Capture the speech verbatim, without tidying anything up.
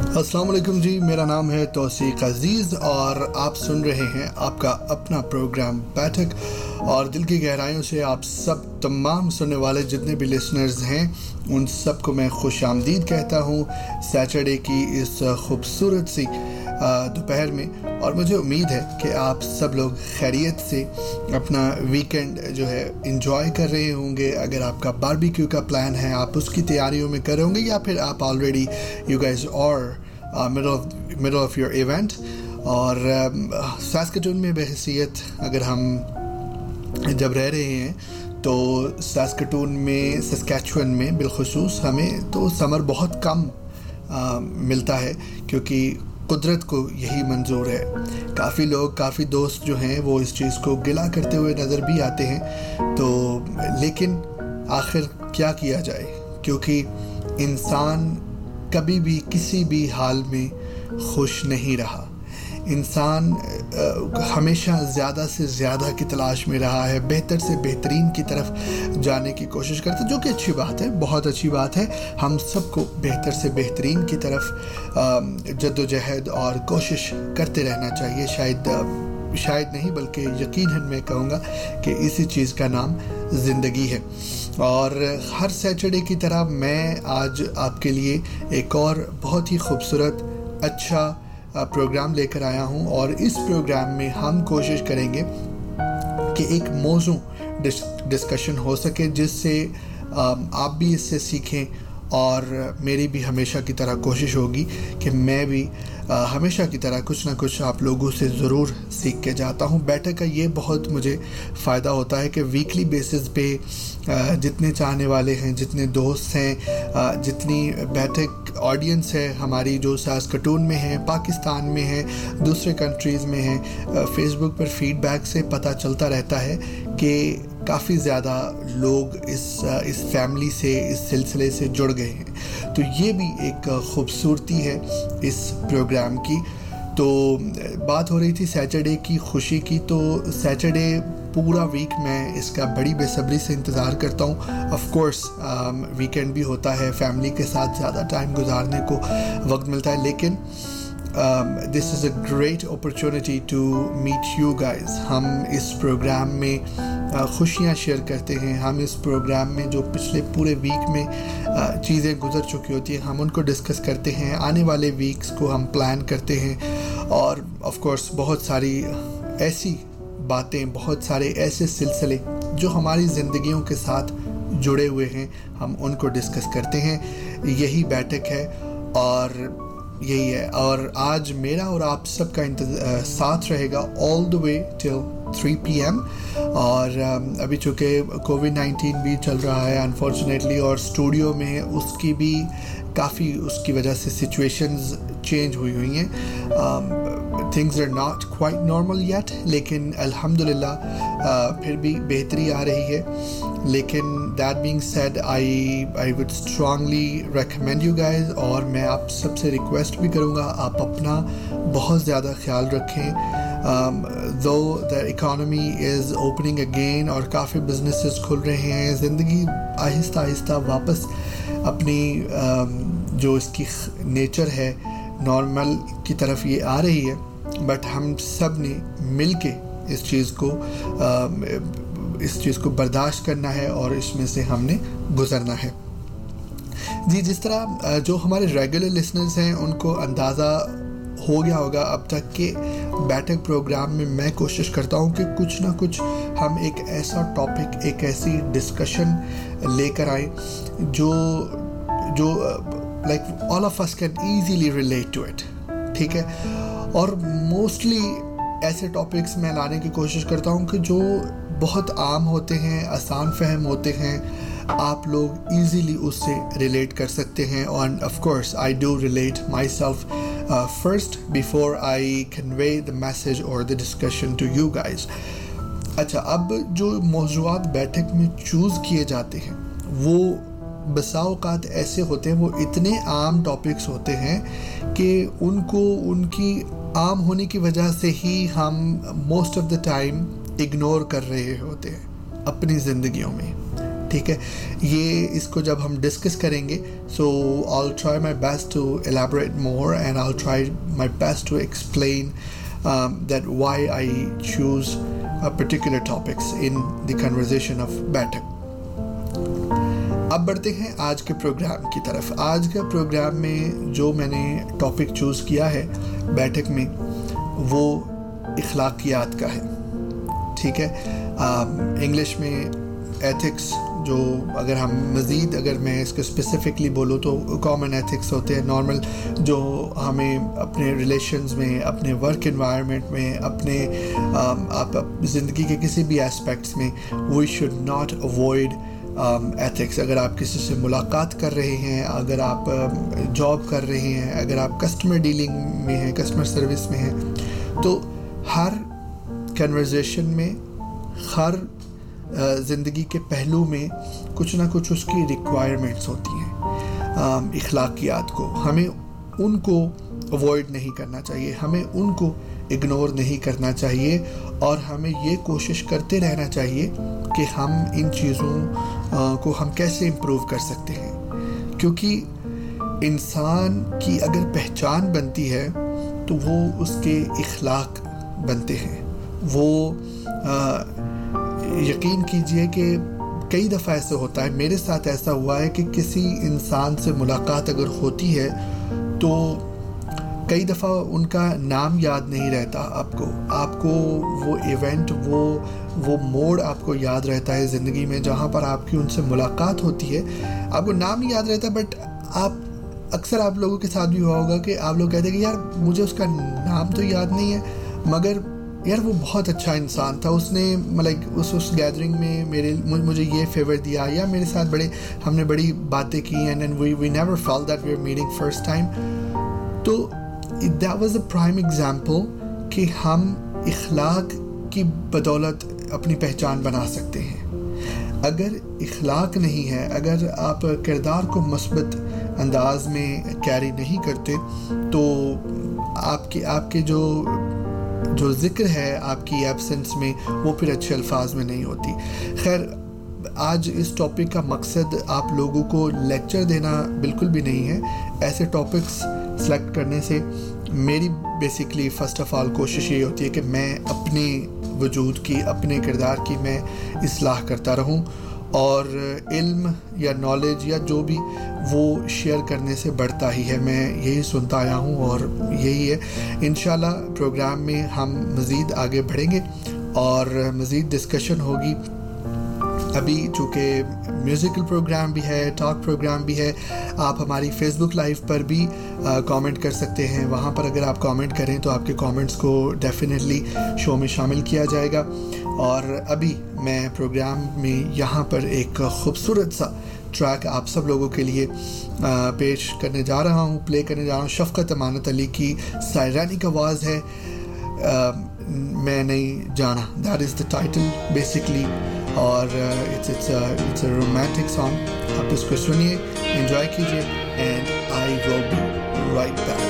السلام علیکم جی، میرا نام ہے توثیق عزیز اور آپ سن رہے ہیں آپ کا اپنا پروگرام بیٹھک، اور دل کی گہرائیوں سے آپ سب تمام سننے والے جتنے بھی لسنرز ہیں ان سب کو میں خوش آمدید کہتا ہوں سیٹرڈے کی اس خوبصورت سی دوپہر میں۔ اور مجھے امید ہے کہ آپ سب لوگ خیریت سے اپنا ویکنڈ جو ہے انجوائے کر رہے ہوں گے۔ اگر آپ کا باربیکیو کا پلان ہے آپ اس کی تیاریوں میں کر رہے ہوں گے، یا پھر آپ آلریڈی یو گائز اور middle of middle of your event. اور ساسکٹون میں بحیثیت اگر ہم جب رہ رہے ہیں تو ساسکٹون میں سسکیچوئن میں بالخصوص ہمیں تو سمر بہت کم آ, ملتا ہے، کیونکہ قدرت کو یہی منظور ہے۔ کافی لوگ کافی دوست جو ہیں وہ اس چیز کو گلا کرتے ہوئے نظر بھی آتے ہیں، تو لیکن آخر کیا کیا جائے، کیونکہ انسان کبھی بھی کسی بھی حال میں خوش نہیں رہا۔ انسان ہمیشہ زیادہ سے زیادہ کی تلاش میں رہا ہے، بہتر سے بہترین کی طرف جانے کی کوشش کرتا ہے، جو کہ اچھی بات ہے، بہت اچھی بات ہے۔ ہم سب کو بہتر سے بہترین کی طرف جد و جہد اور کوشش کرتے رہنا چاہیے۔ شاید شاید نہیں بلکہ یقیناً میں کہوں گا کہ اسی چیز کا نام زندگی ہے۔ اور ہر سیٹرڈے کی طرح میں آج آپ کے لیے ایک اور بہت ہی خوبصورت اچھا پروگرام لے کر آیا ہوں، اور اس پروگرام میں ہم کوشش کریں گے کہ ایک موضوع ڈسکشن ہو سکے جس سے آپ بھی اس سے سیکھیں، اور میری بھی ہمیشہ کی طرح کوشش ہوگی کہ میں بھی ہمیشہ کی طرح کچھ نہ کچھ آپ لوگوں سے ضرور سیکھ کے جاتا ہوں۔ بیٹھک کا یہ بہت مجھے فائدہ ہوتا ہے کہ ویکلی بیسس پہ جتنے چاہنے والے ہیں، جتنے دوست ہیں، جتنی بیٹھک آڈینس ہے ہماری جو ساسکٹون میں ہے، پاکستان میں ہے، دوسرے کنٹریز میں ہے، فیس بک پر فیڈ بیک سے پتہ چلتا رہتا ہے کہ کافی زیادہ لوگ اس اس فیملی سے، اس سلسلے سے جڑ گئے ہیں۔ تو یہ بھی ایک خوبصورتی ہے اس پروگرام کی۔ تو بات ہو رہی تھی سیٹرڈے کی خوشی کی، تو سیٹرڈے پورا ویک میں اس کا بڑی بے صبری سے انتظار کرتا ہوں۔ آف کورس ویکینڈ بھی ہوتا ہے، فیملی کے ساتھ زیادہ ٹائم گزارنے کو وقت ملتا ہے، لیکن دس از a great opportunity to meet you guys. ہم اس پروگرام میں خوشیاں شیئر کرتے ہیں، ہم اس پروگرام میں جو پچھلے پورے ویک میں چیزیں گزر چکی ہوتی ہیں ہم ان کو ڈسکس کرتے ہیں، آنے والے ویکس کو ہم پلان کرتے ہیں، اور آف کورس بہت ساری ایسی باتیں، بہت سارے ایسے سلسلے جو ہماری زندگیوں کے ساتھ جڑے ہوئے ہیں ہم ان کو ڈسکس کرتے ہیں۔ یہی بیٹھک ہے اور یہی ہے، اور آج میرا اور آپ سب کا ساتھ رہے گا آل دا وے ٹل تھری پی ایم۔ اور ابھی چونکہ کووڈ نائنٹین بھی چل رہا ہے انفارچونیٹلی، اور اسٹوڈیو میں اس کی بھی کافی اس کی وجہ سے سچویشنز چینج ہوئی ہوئی ہیں، things are not quite normal yet, لیکن الحمدللہ پھر بھی بہتری آ رہی ہے۔ لیکن that being said I I would strongly recommend you guys, اور میں آپ سب سے ریکویسٹ بھی کروں گا آپ اپنا بہت زیادہ خیال رکھیں۔ دو the economy is opening again, اور کافی بزنسز کھل رہے ہیں، زندگی آہستہ آہستہ واپس اپنی جو اس کی نیچر ہے نارمل کی طرف یہ آ رہی ہے، بٹ ہم سب نے مل کے اس چیز کو اس چیز کو برداشت کرنا ہے، اور اس میں سے ہم نے گزرنا ہے۔ جی، جس طرح جو ہمارے ریگولر لسنرز ہیں ان کو اندازہ ہو گیا ہوگا اب تک کہ بیٹھک پروگرام میں میں کوشش کرتا ہوں کہ کچھ نہ کچھ ہم ایک ایسا ٹاپک، ایک ایسی ڈسکشن لے کر آئیں جو جو like all of us can easily relate to it, ٹھیک ہے۔ اور موسٹلی ایسے ٹاپکس میں لانے کی کوشش کرتا ہوں کہ جو بہت عام ہوتے ہیں، آسان فہم ہوتے ہیں، آپ لوگ ایزیلی اس سے ریلیٹ کر سکتے ہیں، اور of course I do relate my self first before I convey the message اور the discussion to you guys. اچھا، اب جو موضوعات بیٹھک میں چوز کیے جاتے ہیں وہ بسا اوقات ایسے ہوتے ہیں، وہ اتنے عام ٹاپکس ہوتے ہیں کہ ان کو ان کی عام ہونے کی وجہ سے ہی ہم most of the time ignore کر رہے ہوتے ہیں اپنی زندگیوں میں، ٹھیک ہے. یہ اس کو جب ہم ڈسکس کریں گے سو I'll try my best to elaborate more and I'll try my best to explain um, that why I choose a particular topics in the conversation of بیٹھک. اب بڑھتے ہیں آج کے پروگرام کی طرف. آج کا پروگرام میں جو میں نے ٹاپک چوز کیا ہے بیٹھک میں وہ اخلاقیات کا ہے, ٹھیک ہے. انگلش میں ایتھکس, جو اگر ہم مزید اگر میں اس کو اسپیسیفکلی بولوں تو کامن ایتھکس ہوتے ہیں, نارمل جو ہمیں اپنے ریلیشنز میں, اپنے ورک انوائرمنٹ میں, اپنے آپ زندگی کے کسی بھی اسپیکٹس میں we should not avoid ethics. اگر آپ کسی سے ملاقات کر رہے ہیں, اگر آپ جاب کر رہے ہیں, اگر آپ کسٹمر ڈیلنگ میں ہیں, کسٹمر سروس میں ہیں, تو ہر کنورزیشن میں, ہر زندگی کے پہلو میں کچھ نہ کچھ اس کی ریکوائرمنٹس ہوتی ہیں اخلاقیات کو. ہمیں ان کو اوائڈ نہیں کرنا چاہیے, ہمیں ان کو اگنور نہیں کرنا چاہیے, اور ہمیں یہ کوشش کرتے رہنا چاہیے کہ ہم ان چیزوں کو ہم کیسے امپروو کر سکتے ہیں. کیونکہ انسان کی اگر پہچان بنتی ہے تو وہ اس کے اخلاق بنتے ہیں. وہ یقین کیجئے کہ کئی دفعہ ایسے ہوتا ہے, میرے ساتھ ایسا ہوا ہے کہ کسی انسان سے ملاقات اگر ہوتی ہے تو کئی دفعہ ان کا نام یاد نہیں رہتا آپ کو, آپ کو وہ ایونٹ, وہ وہ موڑ آپ کو یاد رہتا ہے زندگی میں جہاں پر آپ کی ان سے ملاقات ہوتی ہے. آپ کو نام نہیں یاد رہتا, بٹ آپ اکثر آپ لوگوں کے ساتھ بھی ہوا ہوگا کہ آپ لوگ کہتے ہیں کہ یار مجھے اس کا نام تو یاد نہیں ہے, مگر یار وہ بہت اچھا انسان تھا, اس نے مطلب اس اس گیدرنگ میں میرے مجھے یہ فیور دیا, یا میرے ساتھ بڑے ہم نے بڑی باتیں کی, and and we we never felt that we are meeting first time. تو that was a prime example کہ ہم اخلاق کی بدولت اپنی پہچان بنا سکتے ہیں. اگر اخلاق نہیں ہے, اگر آپ کردار کو مثبت انداز میں کیری نہیں کرتے, تو آپ کے آپ کے جو جو ذکر ہے آپ کی ایبسنس میں وہ پھر اچھے الفاظ میں نہیں ہوتی. خیر, آج اس ٹاپک کا مقصد آپ لوگوں کو لیکچر دینا بالکل بھی نہیں ہے. ایسے ٹاپکس سلیکٹ کرنے سے میری بیسکلی فرسٹ آف آل کوشش یہ ہوتی ہے کہ میں اپنے وجود کی, اپنے کردار کی میں اصلاح کرتا رہوں, اور علم یا نالج یا جو بھی وہ شیئر کرنے سے بڑھتا ہی ہے. میں یہی سنتا آیا ہوں اور یہی ہے. انشاءاللہ پروگرام میں ہم مزید آگے بڑھیں گے اور مزید ڈسکشن ہوگی. ابھی چونکہ میوزیکل پروگرام بھی ہے, ٹاک پروگرام بھی ہے, آپ ہماری فیس بک لائیو پر بھی کامنٹ کر سکتے ہیں. وہاں پر اگر آپ کامنٹ کریں تو آپ کے کامنٹس کو ڈیفینیٹلی شو میں شامل کیا جائے گا. اور ابھی میں پروگرام میں یہاں پر ایک خوبصورت سا ٹریک آپ سب لوگوں کے لیے پیش کرنے جا رہا ہوں, پلے کرنے جا رہا ہوں. شفقت امانت علی کی سائرانک آواز ہے, میں نہیں جانا, that is the title basically, اور it's it's it's a romantic song. آپ اس کو سنیے, انجوائے کیجیے, and I will be right back.